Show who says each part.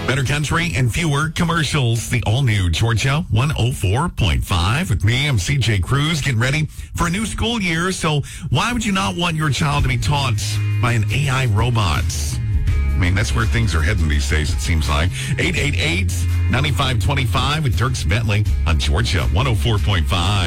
Speaker 1: Better country and fewer commercials. The all-new Georgia 104.5 with me. I'm CJ Cruz, getting ready for a new school year. So why would you not want your child to be taught by an AI robot? I mean, that's where things are heading these days, it seems like. 888-9525 with Dirks Bentley on Georgia 104.5.